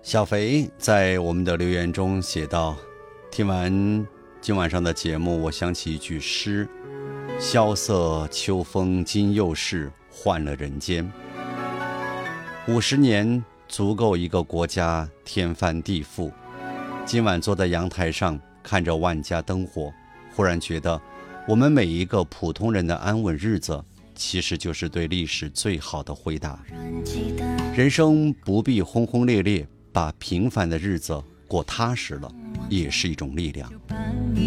小肥在我们的留言中写道，听完今晚上的节目，我想起一句诗：萧瑟秋风今又是，换了人间。50年足够一个国家天翻地覆。今晚坐在阳台上看着万家灯火，忽然觉得我们每一个普通人的安稳日子，其实就是对历史最好的回答。人生不必轰轰烈烈，把平凡的日子过踏实了，也是一种力量。